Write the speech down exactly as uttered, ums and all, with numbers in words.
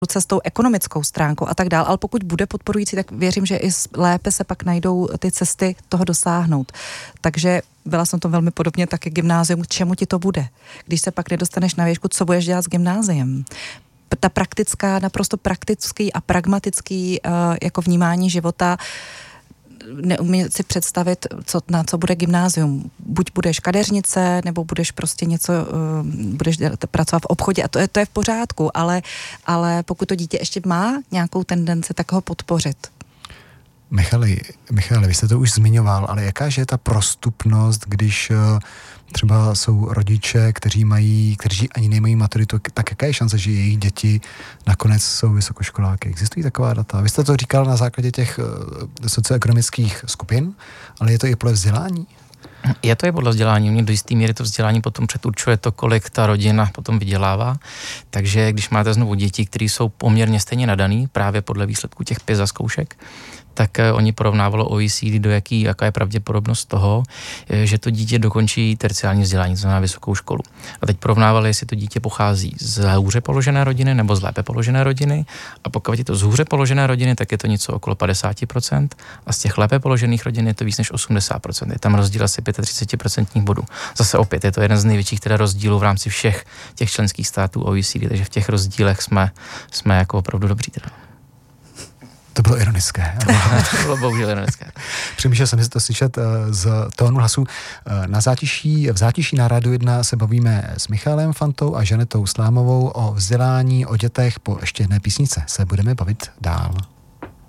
cestou ekonomickou stránkou a tak dál, ale pokud bude podporující, tak věřím, že i lépe se pak najdou ty cesty toho dosáhnout. Takže byla jsem to velmi podobně taky gymnázium, k čemu ti to bude? Když se pak nedostaneš na výšku, co budeš dělat s gymnáziem? Ta praktická, naprosto praktický a pragmatický uh, jako vnímání života neumí si představit, co, na co bude gymnázium. Buď budeš kadeřnice, nebo budeš prostě něco, uh, budeš pracovat v obchodě a to je, to je v pořádku, ale, ale pokud to dítě ještě má nějakou tendenci, tak ho podpořit. Michali, Michali, vy jste to už zmiňoval, ale jaká je ta prostupnost, když třeba jsou rodiče, kteří mají, kteří ani nemají maturitu, tak jaká je šance, že jejich děti nakonec jsou vysokoškoláky? Existují taková data? Vy jste to říkal na základě těch socioekonomických skupin, ale je to i podle vzdělání? Je to i podle vzdělání. Mě do jistý míry to vzdělání potom předurčuje to, kolik ta rodina potom vydělává. Takže když máte znovu děti, které jsou poměrně stejně nadaný, právě podle výsledků těch PISA zkoušek, tak oni porovnávalo O E C D, do jaký, jaká je pravděpodobnost toho, že to dítě dokončí terciární vzdělání, to znamená vysokou školu. A teď porovnávali, jestli to dítě pochází z hůře položené rodiny nebo z lépe položené rodiny. A pokud je to z hůře položené rodiny, tak je to něco okolo padesát procent a z těch lépe položených rodin je to víc než osmdesát procent. Je tam rozdíl asi třicet pět procent bodů. Zase opět je to jeden z největších teda rozdílů v rámci všech těch členských států O E C D, takže v těch rozdílech jsme, jsme jako opravdu dobří teda. To bylo ironické. To bylo bohužel ironické. Přemýšlel jsem si to slyšet z tónu hlasu. Na zátiší, v zátiší na Rádiu jedna se bavíme s Michalem Fantou a Žanetou Slámovou o vzdělání, o dětech. Po ještě jedné písnice se budeme bavit dál.